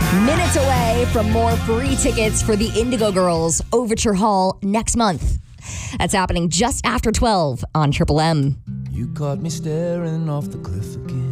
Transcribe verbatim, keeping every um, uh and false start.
Minutes away from more free tickets for the Indigo Girls Overture Hall next month. That's happening just after twelve on Triple M. You caught me staring off the cliff again.